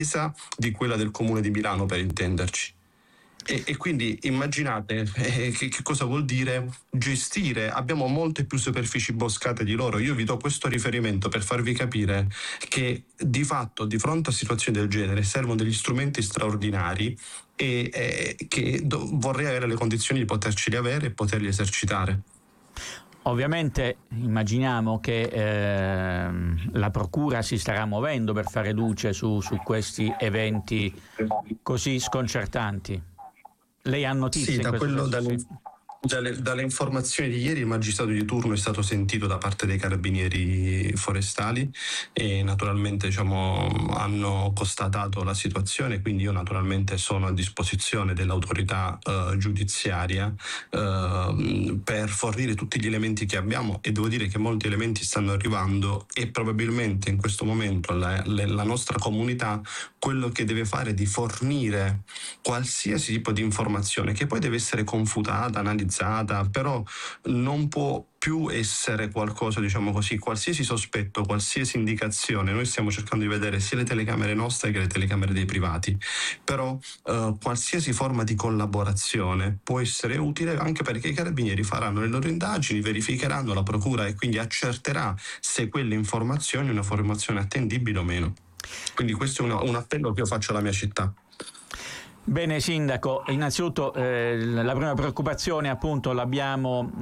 di quella del Comune di Milano, per intenderci. E quindi immaginate che cosa vuol dire gestire. Abbiamo molte più superfici boscate di loro. Io vi do questo riferimento per farvi capire che di fatto di fronte a situazioni del genere servono degli strumenti straordinari e che vorrei avere le condizioni di poterceli avere e poterli esercitare. Ovviamente immaginiamo che la Procura si starà muovendo per fare luce su questi eventi così sconcertanti. Lei ha notizie? Sì, in questo senso? dalle informazioni di ieri il magistrato di turno è stato sentito da parte dei carabinieri forestali e naturalmente hanno constatato la situazione, quindi io naturalmente sono a disposizione dell'autorità giudiziaria per fornire tutti gli elementi che abbiamo, e devo dire che molti elementi stanno arrivando e probabilmente in questo momento la nostra comunità quello che deve fare è di fornire qualsiasi tipo di informazione che poi deve essere confutata, analizzata, però non può più essere qualcosa, qualsiasi sospetto, qualsiasi indicazione. Noi stiamo cercando di vedere sia le telecamere nostre che le telecamere dei privati, però qualsiasi forma di collaborazione può essere utile, anche perché i carabinieri faranno le loro indagini, verificheranno la procura e quindi accerterà se quelle informazioni è una formazione attendibile o meno. Quindi questo è un appello che io faccio alla mia città. Bene Sindaco, innanzitutto la prima preoccupazione appunto l'abbiamo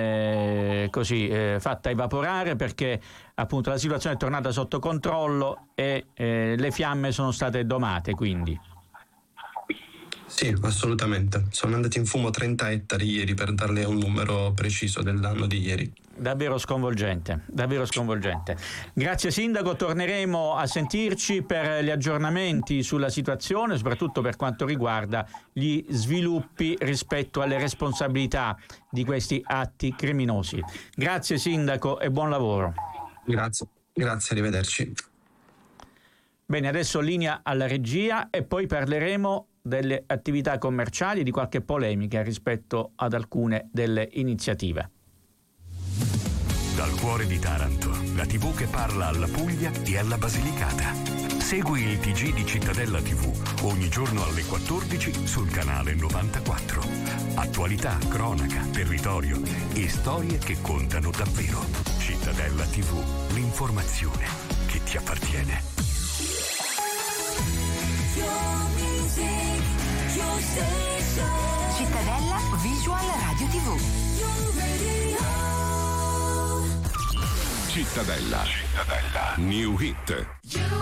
fatta evaporare, perché appunto la situazione è tornata sotto controllo e le fiamme sono state domate, quindi. Sì, assolutamente. Sono andati in fumo 30 ettari ieri, per darle un numero preciso del danno di ieri. Davvero sconvolgente, davvero sconvolgente. Grazie Sindaco, torneremo a sentirci per gli aggiornamenti sulla situazione, soprattutto per quanto riguarda gli sviluppi rispetto alle responsabilità di questi atti criminosi. Grazie Sindaco e buon lavoro. Grazie, arrivederci. Bene, adesso linea alla regia e poi parleremo delle attività commerciali e di qualche polemica rispetto ad alcune delle iniziative. Dal cuore di Taranto, la TV che parla alla Puglia e alla Basilicata. Segui il TG di Cittadella TV ogni giorno alle 14 sul canale 94. Attualità, cronaca, territorio e storie che contano davvero. Cittadella TV, l'informazione che ti appartiene. Cittadella Visual Radio TV. Cittadella. New Hit.